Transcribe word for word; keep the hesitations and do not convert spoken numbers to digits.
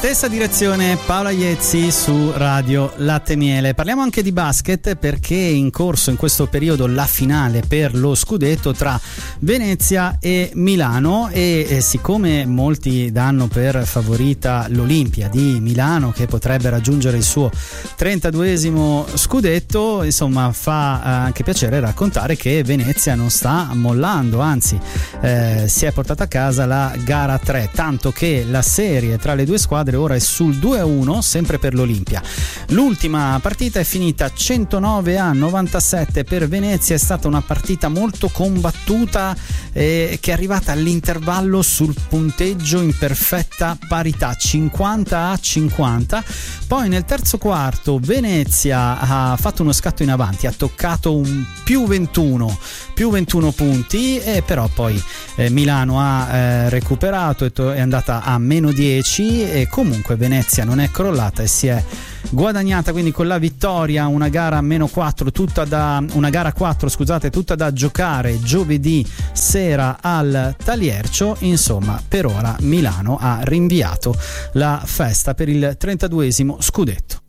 Stessa direzione, Paola Iezzi su Radio Latte Miele. Parliamo anche di basket perché è in corso in questo periodo la finale per lo scudetto tra Venezia e Milano e eh, siccome molti danno per favorita l'Olimpia di Milano che potrebbe raggiungere il suo trentaduesimo scudetto, insomma fa eh, anche piacere raccontare che Venezia non sta mollando, anzi eh, si è portata a casa la gara tre, tanto che la serie tra le due squadre ora è sul due a uno sempre per l'Olimpia. L'ultima partita è finita centonove a novantasette per Venezia, è stata una partita molto combattuta eh, che è arrivata all'intervallo sul punteggio in perfetta parità, cinquanta a cinquanta. Poi nel terzo quarto Venezia ha fatto uno scatto in avanti, ha toccato un più ventuno più ventuno punti e però poi eh, Milano ha eh, recuperato e to- è andata a meno dieci e comunque Venezia non è crollata e si è guadagnata quindi con la vittoria una gara meno quattro, tutta da una gara quattro scusate tutta da giocare giovedì sera al Taliercio. Insomma, per ora Milano ha rinviato la festa per il trentaduesimo scudetto.